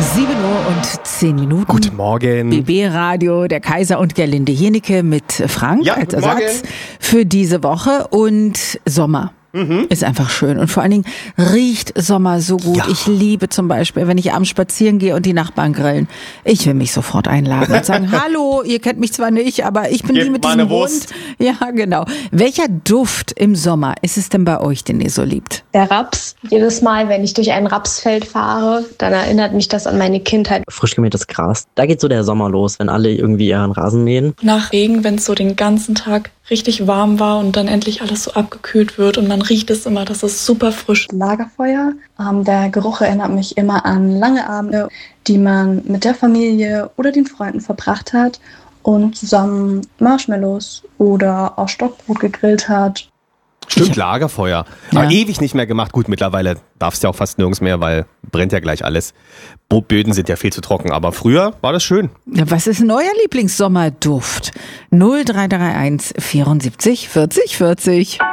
7:10 Guten Morgen. BB-Radio, der Kaiser und Gerlinde Hienicke mit Frank als Ersatz für diese Woche. Und Sommer. Ist einfach schön. Und vor allen Dingen riecht Sommer so gut. Ja. Ich liebe zum Beispiel, wenn ich abends spazieren gehe und die Nachbarn grillen. Ich will mich sofort einladen und sagen, hallo, ihr kennt mich zwar nicht, aber ich bin die mit diesem Hund. Ja, genau. Welcher Duft im Sommer ist es denn bei euch, den ihr so liebt? Der Raps. Jedes Mal, wenn ich durch ein Rapsfeld fahre, dann erinnert mich das an meine Kindheit. Frisch gemähtes Gras. Da geht so der Sommer los, wenn alle irgendwie ihren Rasen mähen. Nach Regen, wenn es so den ganzen Tag richtig warm war und dann endlich alles so abgekühlt wird und man riecht es immer, das ist super frisch. Lagerfeuer. Der Geruch erinnert mich immer an lange Abende, die man mit der Familie oder den Freunden verbracht hat und zusammen Marshmallows oder auch Stockbrot gegrillt hat. Stimmt, Lagerfeuer. Aber ewig nicht mehr gemacht. Gut, mittlerweile darfst du ja auch fast nirgends mehr, weil brennt ja gleich alles. Böden sind ja viel zu trocken. Aber früher war das schön. Ja, was ist denn euer Lieblingssommerduft? 0331 74 40 40.